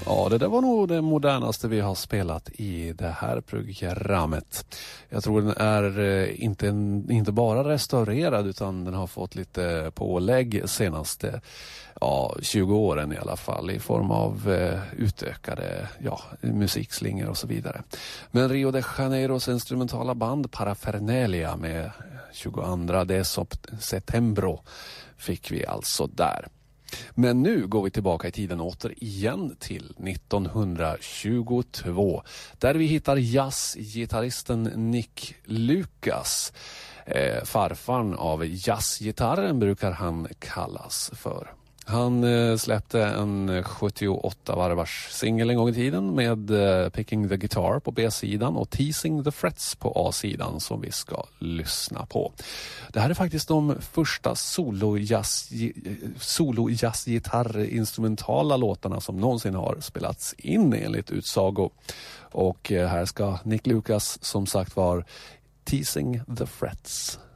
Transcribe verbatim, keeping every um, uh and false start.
Ja, det där var nog det modernaste vi har spelat i det här programmet. Jag tror den är eh, inte, inte bara restaurerad utan den har fått lite pålägg senaste ja, tjugo åren i alla fall i form av eh, utökade ja, musikslingor och så vidare. Men Rio de Janeiros instrumentala band Parafernalia med tjugoandra de septembro fick vi alltså där. Men nu går vi tillbaka i tiden återigen till nittonhundratjugotvå där vi hittar jazzgitarristen Nick Lucas. Eh, farfaren av jazzgitarren brukar han kallas för. Han eh, släppte en sjuttioåtta varvars singel en gång i tiden med eh, Picking the Guitar på B-sidan och Teasing the Frets på A-sidan som vi ska lyssna på. Det här är faktiskt de första solo-jazzgitarr-instrumentala låtarna som någonsin har spelats in enligt utsago. Och eh, här ska Nick Lucas som sagt var Teasing the Frets.